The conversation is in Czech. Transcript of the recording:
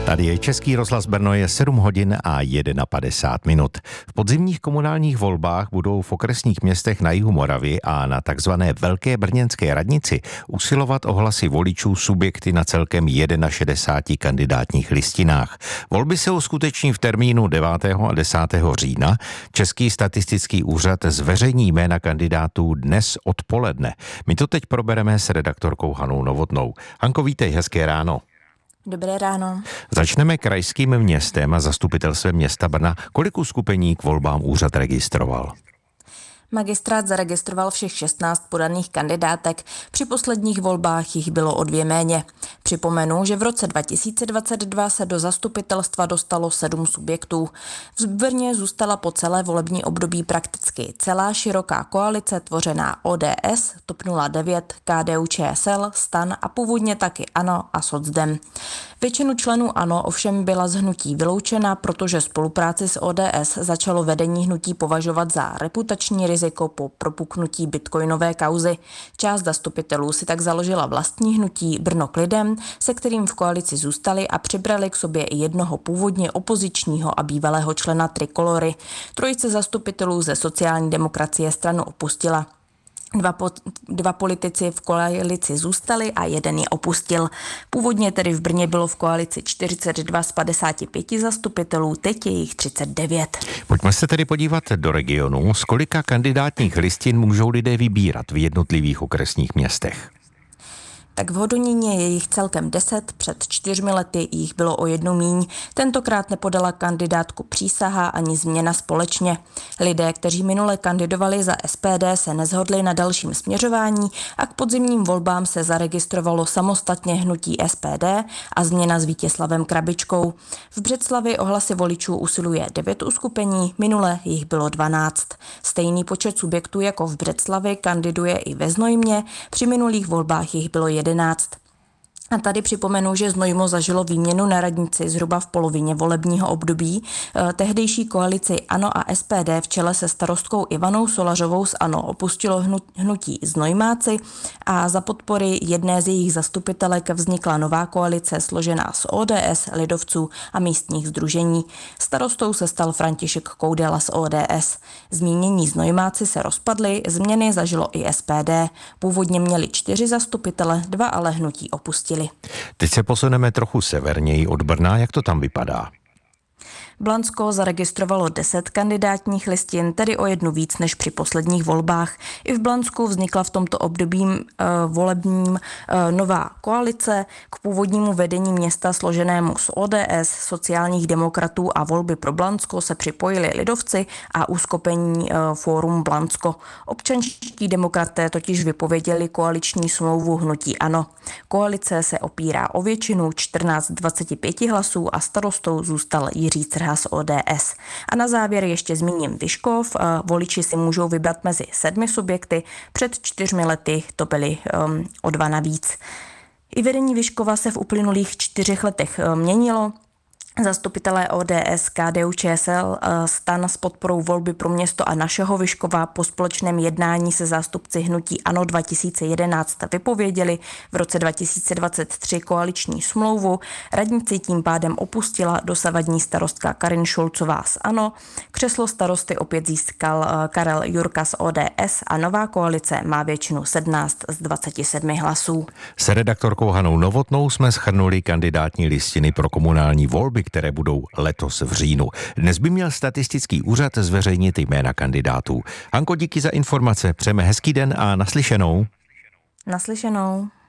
Tady je Český rozhlas Brno, je 7 hodin a 51 minut. V podzimních komunálních volbách budou v okresních městech na jihu Moravy a na takzvané Velké brněnské radnici usilovat o hlasy voličů subjekty na celkem 61 kandidátních listinách. Volby se uskuteční v termínu 9. a 10. října. Český statistický úřad zveřejní jména kandidátů dnes odpoledne. My to teď probereme s redaktorkou Hanou Novotnou. Hanko, vítej, hezké ráno. Dobré ráno. Začneme krajským městem a zastupitelstvem města Brna. Kolik uskupení k volbám úřad registroval? Magistrát zaregistroval všech 16 podaných kandidátek. Při posledních volbách jich bylo o 2 méně. Připomenu, že v roce 2022 se do zastupitelstva dostalo 7 subjektů. V Brně zůstala po celé volební období prakticky celá široká koalice tvořená ODS, TOP 09, KDU-ČSL, STAN a původně taky ANO a Socdem. Většinu členů ANO ovšem byla z hnutí vyloučena, protože spolupráci s ODS začalo vedení hnutí považovat za reputační riziko po propuknutí bitcoinové kauzy. Část zastupitelů si tak založila vlastní hnutí Brno k lidem, se kterým v koalici zůstali a přibrali k sobě i jednoho původně opozičního a bývalého člena Trikolory. Trojice zastupitelů ze sociální demokracie stranu opustila. Dva politici v koalici zůstali a jeden je opustil. Původně tedy v Brně bylo v koalici 42 z 55 zastupitelů, teď je jich 39. Pojďme se tedy podívat do regionu. Z kolika kandidátních listin můžou lidé vybírat v jednotlivých okresních městech? Tak v Hodoníně je jich celkem 10, před 4 lety jich bylo o 1 míň. Tentokrát nepodala kandidátku Přísaha ani Změna společně. Lidé, kteří minule kandidovali za SPD, se neshodli na dalším směřování a k podzimním volbám se zaregistrovalo samostatně hnutí SPD a Změna s Vítězslavem Krabičkou. V Břeclavi o hlasy voličů usiluje 9 uskupení, minule jich bylo 12. Stejný počet subjektů jako v Břeclavi kandiduje i ve Znojmě, při minulých volbách jich bylo 11. A tady připomenu, že Znojmo zažilo výměnu na radnici zhruba v polovině volebního období. Tehdejší koalici ANO a SPD v čele se starostkou Ivanou Solařovou z ANO opustilo hnutí Znojmáci a za podpory jedné z jejich zastupitelek vznikla nová koalice složená z ODS, lidovců a místních sdružení. Starostou se stal František Koudela z ODS. Zmínění Znojmáci se rozpadly, změny zažilo i SPD. Původně měli 4 zastupitele, 2 ale hnutí opustili. Teď se posuneme trochu severněji od Brna. Jak to tam vypadá? Blansko zaregistrovalo 10 kandidátních listin, tedy o 1 víc než při posledních volbách. I v Blansku vznikla v tomto období volebním nová koalice. K původnímu vedení města složenému z ODS, sociálních demokratů a Volby pro Blansko se připojili lidovci a uskupení Fórum Blansko. Občanští demokraté totiž vypověděli koaliční smlouvu hnutí ANO. Koalice se opírá o většinu 14 z 25 hlasů a starostou zůstal Jiří Crha z ODS. A na závěr ještě zmíním Vyškov. Voliči si můžou vybrat mezi 7 subjekty. Před 4 lety to byly o 2 navíc. I vedení Vyškova se v uplynulých 4 letech měnilo. Zastupitelé ODS, KDU-ČSL, STAN s podporou Volby pro město a našeho Vyškova po společném jednání se zástupci hnutí ANO 2011 vypověděli v roce 2023 koaliční smlouvu. Radnici tím pádem opustila dosavadní starostka Karin Šulcová z ANO. Křeslo starosty opět získal Karel Jurka z ODS a nová koalice má většinu 17 z 27 hlasů. S redaktorkou Hanou Novotnou jsme shrnuli kandidátní listiny pro komunální volby, které budou letos v říjnu. Dnes by měl statistický úřad zveřejnit jména kandidátů. Hanko, díky za informace, přejeme hezký den a naslyšenou. Naslyšenou.